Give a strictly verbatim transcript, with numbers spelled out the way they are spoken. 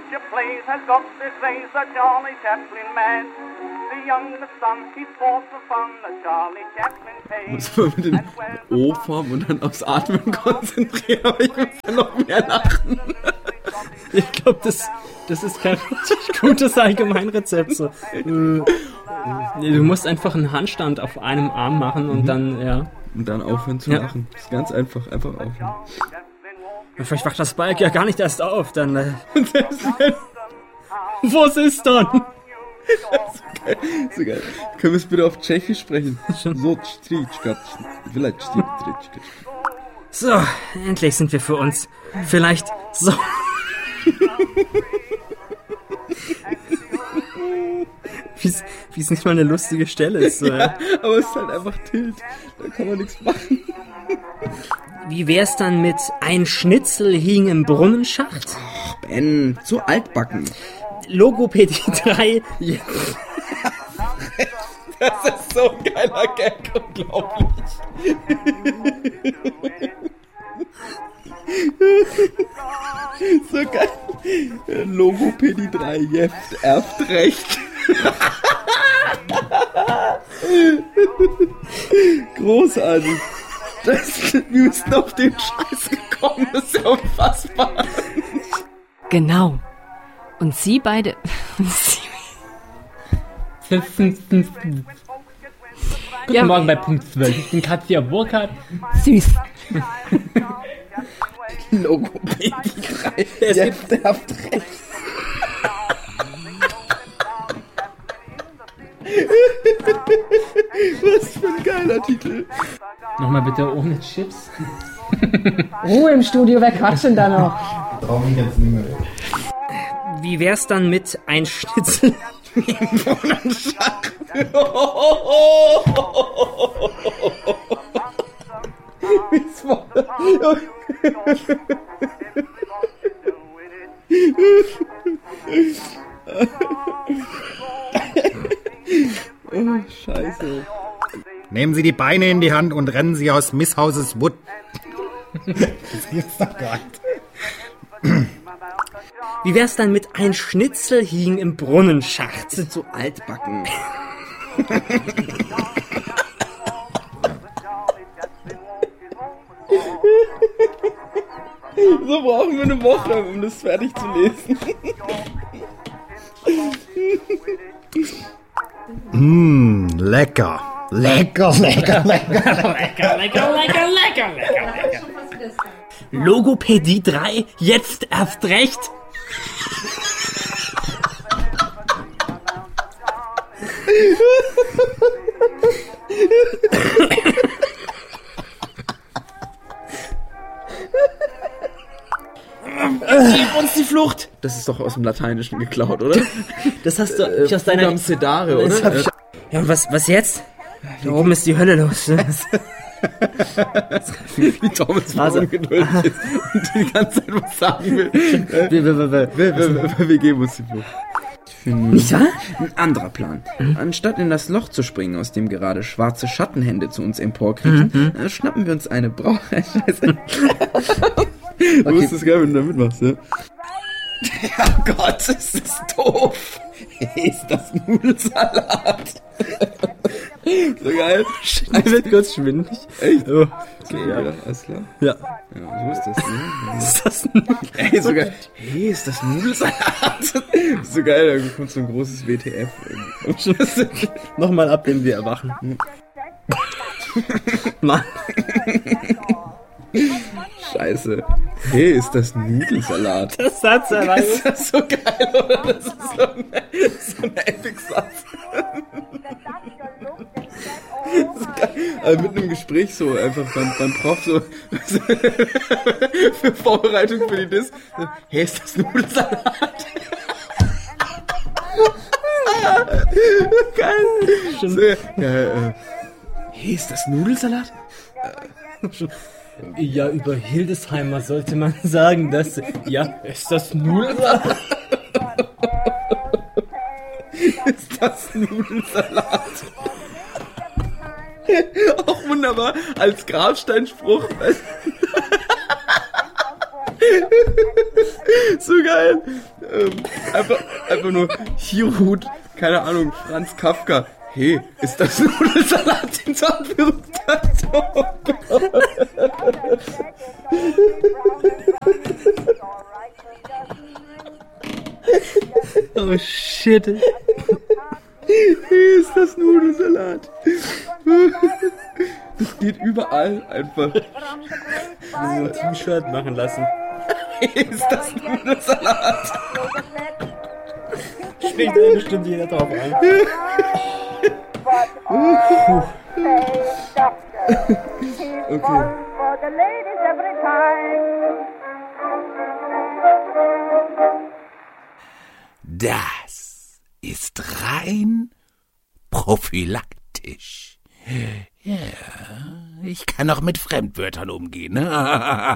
picture plays has got this face a Charlie Chaplin man. The youngest son, he's fought for fun, the Charlie Chaplin pays. Muss man mit dem O-Form und dann aufs Atmen konzentrieren, aber ich muss ja noch mehr lachen. Ich glaube, das, das ist kein richtig gutes Allgemeinrezept. So. Du musst einfach einen Handstand auf einem Arm machen und mhm. dann, ja. Und dann aufhören zu ja. lachen. Das ist ganz einfach, einfach aufhören. Vielleicht wacht das Balk ja gar nicht erst auf, dann. Äh Was ist dann? So geil, so geil. Können wir es bitte auf Tschechisch sprechen? So, endlich sind wir für uns. Vielleicht so. Wie es nicht mal eine lustige Stelle ist. So, ja, ja. Aber es ist halt einfach Tilt. Da kann man nichts machen. Wie wär's dann mit ein Schnitzel hing im Brunnenschacht? Ach, Ben, zu altbacken. Logopädie drei. Ja. Das ist so ein geiler Gag, unglaublich. So geil. Logopädie drei, jetzt erst recht. Großartig. Das, wir müssen auf den Scheiß gekommen, das ist ja unfassbar. Genau. Und Sie beide... Guten ja. Morgen bei Punkt zwölf. Ich bin Katja Burkhardt. Süß. Logopädie drei. Jetzt habt recht. Was für ein geiler Titel. Nochmal bitte ohne Chips. Ruhe im Studio, wer quatscht denn da noch? Trau mich jetzt nicht mehr. Wie wär's dann mit ein Schnitzel im Brunnenschacht? Oh, Scheiße. Nehmen Sie die Beine in die Hand und rennen Sie aus Misshauses Wood. Das gibt's doch gar nicht. Wie wär's dann mit ein Schnitzel hing im Brunnenschacht? Sind so altbacken. So brauchen wir eine Woche, um das fertig zu lesen. Mmh, lecker. Lecker, lecker, lecker, lecker, lecker, lecker, lecker, lecker, lecker. Logopädie drei, jetzt erst recht. Gib uns die Flucht! Das ist doch aus dem Lateinischen geklaut, oder? Das hast du äh, nicht aus deiner... Sedare, oder? Ich... Ja, und was, was jetzt? Da oben ist die Hölle los. Ne? Wie Thomas also, ungeduldig ist und die ganze Zeit was sagen will. Wir, wir, wir, wir, wir, wir geben uns die Flucht. Nicht wahr? Ein anderer Plan. Mhm. Anstatt in das Loch zu springen, aus dem gerade schwarze Schattenhände zu uns emporkriechen, mhm. schnappen wir uns eine Brau... Scheiße. Du okay. Wusstest geil, wenn du da mitmachst, ja? Oh Gott, ist das doof. Ist das Nudelsalat? So geil. Mir wird kurz schwindelig. Echt? Oh. Okay, ja, alles klar. Ja. Ja, so ist das, ne? Ist das Nudelsalat? Ey, so geil. Hey, ist das Nudelsalat? So geil, da kommt so ein großes W T F. Nochmal ab, wenn wir erwachen. Mann. Scheiße. Hey, ist das Nudelsalat? Das Satz allein. Ist das so geil, oder? Das ist so ein, so ein Epic-Satz. So geil. Also mit einem Gespräch so, einfach beim, beim Prof so für Vorbereitung für die Dis. Hey, ist das Nudelsalat? Geil. So, ja, äh, hey, ist das Nudelsalat? Ja, über Hildesheimer sollte man sagen, dass... Ja, ist das Nudelsalat? Ist das Nudelsalat? Auch wunderbar, als Grabsteinspruch. So geil. Ähm, einfach, einfach nur Hirut, keine Ahnung, Franz Kafka. Hey, ist das Nudelsalat in so Anführungszeichen? Oh shit. Hey, ist das Nudelsalat? Das geht überall einfach. So ein T-Shirt machen lassen. Hey, ist das Nudelsalat? Springt da bestimmt jeder drauf ein. Okay. Das ist rein prophylaktisch. Ja, ich kann auch mit Fremdwörtern umgehen.